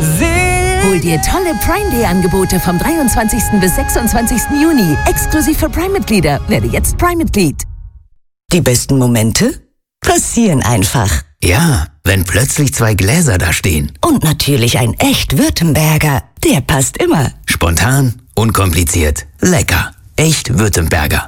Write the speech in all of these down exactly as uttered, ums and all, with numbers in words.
Hol dir tolle Prime Day Angebote vom dreiundzwanzigsten bis sechsundzwanzigsten Juni. Exklusiv für Prime-Mitglieder. Werde jetzt Prime-Mitglied. Die besten Momente passieren einfach. Ja, wenn plötzlich zwei Gläser da stehen. Und natürlich ein echt Württemberger. Der passt immer. Spontan, unkompliziert, lecker. Echt Württemberger.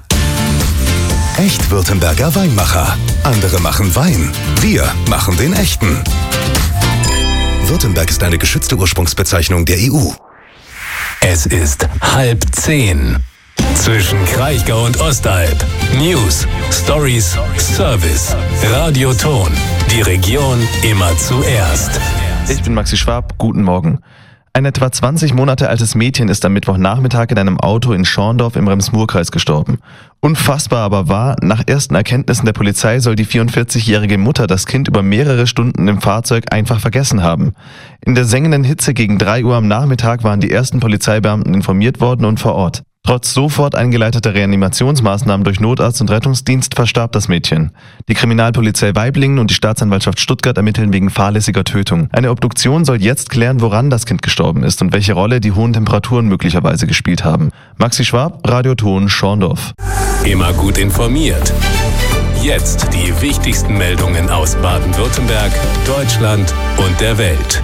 Echt Württemberger Weinmacher. Andere machen Wein. Wir machen den echten. Württemberg ist eine geschützte Ursprungsbezeichnung der E U. Es ist halb zehn. Zwischen Kraichgau und Ostalb. News, Stories, Service. Radioton. Die Region immer zuerst. Ich bin Maxi Schwab. Guten Morgen. Ein etwa zwanzig Monate altes Mädchen ist am Mittwochnachmittag in einem Auto in Schorndorf im Rems-Murr-Kreis gestorben. Unfassbar aber wahr, nach ersten Erkenntnissen der Polizei soll die vierundvierzigjährige Mutter das Kind über mehrere Stunden im Fahrzeug einfach vergessen haben. In der sengenden Hitze gegen drei Uhr am Nachmittag waren die ersten Polizeibeamten informiert worden und vor Ort. Trotz sofort eingeleiteter Reanimationsmaßnahmen durch Notarzt und Rettungsdienst verstarb das Mädchen. Die Kriminalpolizei Waiblingen und die Staatsanwaltschaft Stuttgart ermitteln wegen fahrlässiger Tötung. Eine Obduktion soll jetzt klären, woran das Kind gestorben ist und welche Rolle die hohen Temperaturen möglicherweise gespielt haben. Maxi Schwab, Radioton, Schorndorf. Immer gut informiert. Jetzt die wichtigsten Meldungen aus Baden-Württemberg, Deutschland und der Welt.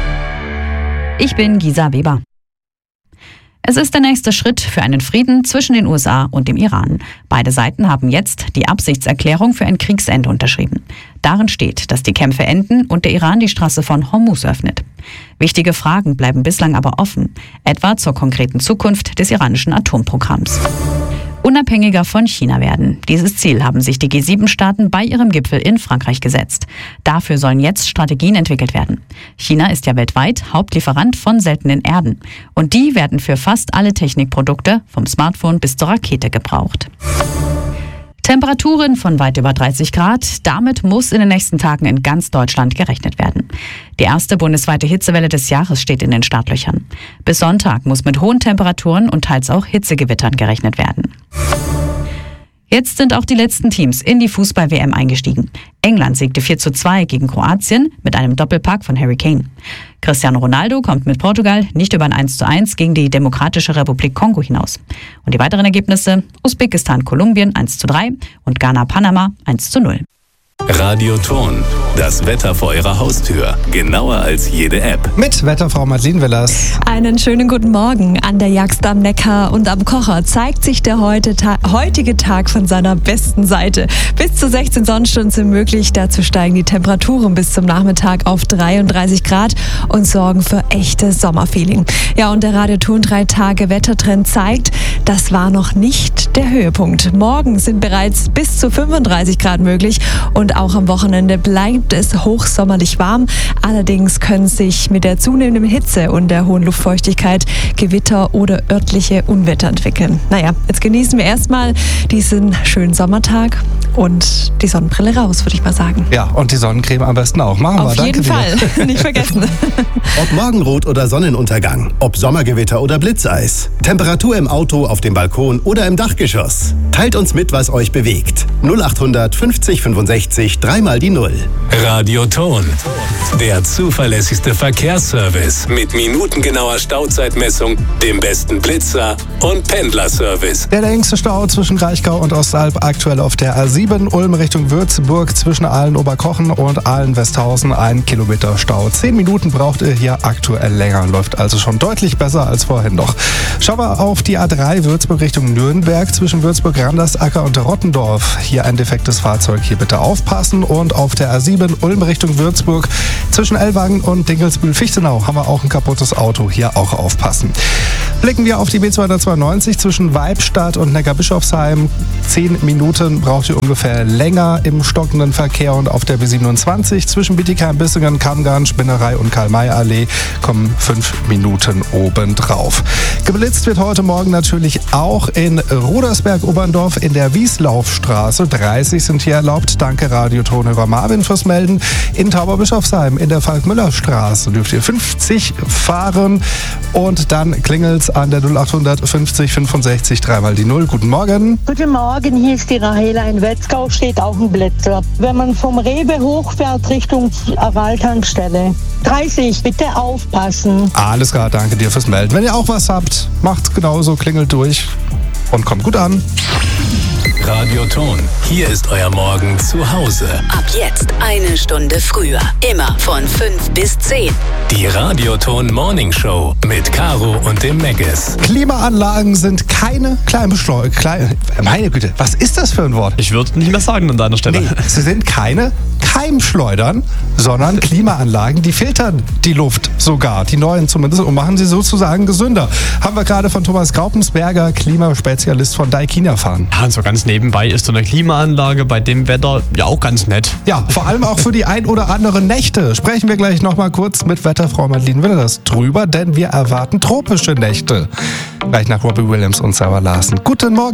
Ich bin Gisa Weber. Es ist der nächste Schritt für einen Frieden zwischen den U S A und dem Iran. Beide Seiten haben jetzt die Absichtserklärung für ein Kriegsende unterschrieben. Darin steht, dass die Kämpfe enden und der Iran die Straße von Hormuz öffnet. Wichtige Fragen bleiben bislang aber offen, etwa zur konkreten Zukunft des iranischen Atomprogramms. Unabhängiger von China werden. Dieses Ziel haben sich die G sieben Staaten bei ihrem Gipfel in Frankreich gesetzt. Dafür sollen jetzt Strategien entwickelt werden. China ist ja weltweit Hauptlieferant von seltenen Erden. Und die werden für fast alle Technikprodukte, vom Smartphone bis zur Rakete, gebraucht. Temperaturen von weit über dreißig Grad. Damit muss in den nächsten Tagen in ganz Deutschland gerechnet werden. Die erste bundesweite Hitzewelle des Jahres steht in den Startlöchern. Bis Sonntag muss mit hohen Temperaturen und teils auch Hitzegewittern gerechnet werden. Jetzt sind auch die letzten Teams in die Fußball-W M eingestiegen. England siegte vier zu zwei gegen Kroatien mit einem Doppelpack von Harry Kane. Cristiano Ronaldo kommt mit Portugal nicht über ein eins zu eins gegen die Demokratische Republik Kongo hinaus. Und die weiteren Ergebnisse: Usbekistan-Kolumbien eins zu drei und Ghana-Panama eins zu null. Radioton. Das Wetter vor Ihrer Haustür. Genauer als jede App. Mit Wetterfrau Madeleine Willers. Einen schönen guten Morgen. An der Jagst am Neckar und am Kocher zeigt sich der heute Ta- heutige Tag von seiner besten Seite. Bis zu sechzehn Sonnenstunden sind möglich. Dazu steigen die Temperaturen bis zum Nachmittag auf dreiunddreißig Grad und sorgen für echtes Sommerfeeling. Ja, und der Radioton drei Tage Wettertrend zeigt, das war noch nicht der Höhepunkt. Morgen sind bereits bis zu fünfunddreißig Grad möglich und auch am Wochenende bleibt es hochsommerlich warm. Allerdings können sich mit der zunehmenden Hitze und der hohen Luftfeuchtigkeit Gewitter oder örtliche Unwetter entwickeln. Naja, jetzt genießen wir erstmal diesen schönen Sommertag und die Sonnenbrille raus, würde ich mal sagen. Ja, und die Sonnencreme am besten auch. Machen wir. Auf jeden Fall, nicht vergessen. Ob Morgenrot oder Sonnenuntergang, ob Sommergewitter oder Blitzeis, Temperatur im Auto, auf dem Balkon oder im Dachgeschoss. Teilt uns mit, was euch bewegt. null achthundert fünfzig fünfundsechzig, dreimal die Null. Radioton. Der zuverlässigste Verkehrsservice mit minutengenauer Stauzeitmessung, dem besten Blitzer und Pendlerservice. Der längste Stau zwischen Kraichgau und Ostalb aktuell auf der A sieben, Ulm Richtung Würzburg, zwischen Aalen-Oberkochen und Aalen-Westhausen. Ein Kilometer Stau. Zehn Minuten braucht ihr hier aktuell länger. Läuft also schon deutlich besser als vorhin noch. Schauen wir auf die A drei Würzburg Richtung Nürnberg, zwischen Würzburg, Randersacker und Rottendorf. Hier ein defektes Fahrzeug, hier bitte aufpassen. Und auf der A sieben, Ulm Richtung Würzburg, zwischen Ellwangen und Dinkelsbühl-Fichtenau haben wir auch ein kaputtes Auto. Hier auch aufpassen. Blicken wir auf die B zweihundertzweiundneunzig zwischen Weibstadt und Neckarbischofsheim. Zehn Minuten braucht ihr ungefähr länger im stockenden Verkehr. Und auf der B siebenundzwanzig zwischen Bietigheim, Bissingen, Kammgarn, Spinnerei und Karl-May-Allee kommen fünf Minuten obendrauf. Geblitzt wird heute Morgen natürlich auch in Rudersberg-Oberndorf in der Wieslaufstraße. dreißig sind hier erlaubt. Danke Radiotonhörer Marvin fürs Melden. In Tauberbischofsheim in der Falk-Müller-Straße dürft ihr fünfzig fahren. Und dann klingelt's an der null achthundert fünfzig fünfundsechzig, dreimal die Null. Guten Morgen. Guten Morgen. Morgen, hier ist die Rahela in Wetzgau, steht auch ein Blitzer. Wenn man vom Rewe hochfährt Richtung Aral-Tankstelle. dreißig, bitte aufpassen. Alles klar, danke dir fürs Melden. Wenn ihr auch was habt, macht's genauso, klingelt durch und kommt gut an. Radioton, hier ist euer Morgen zu Hause. Ab jetzt eine Stunde früher. Immer von fünf bis zehn. Die Radioton Morning Show mit Caro und dem Meggis. Klimaanlagen sind keine Kleinbeschleuniger. Klein, meine Güte, was ist das für ein Wort? Ich würde nicht mehr sagen an deiner Stelle. Nee, sie sind keine Keimschleudern, sondern Klimaanlagen, die filtern die Luft sogar, die neuen zumindest, und machen sie sozusagen gesünder. Haben wir gerade von Thomas Graupensberger, Klimaspezialist von Daikin, erfahren. Ja, und so ganz nebenbei ist so eine Klimaanlage bei dem Wetter ja auch ganz nett. Ja, vor allem auch für die ein oder anderen Nächte. Sprechen wir gleich nochmal kurz mit Wetterfrau Madeline Willers drüber, denn wir erwarten tropische Nächte. Gleich nach Robbie Williams und Sarah Larsen. Guten Morgen.